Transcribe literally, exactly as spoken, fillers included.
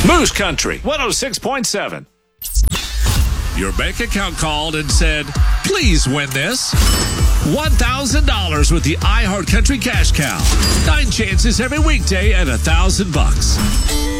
Moose Country, one oh six point seven. Your bank account called and said, please win this. one thousand dollars with the iHeart Country Cash Cow. Nine chances every weekday at one thousand bucks.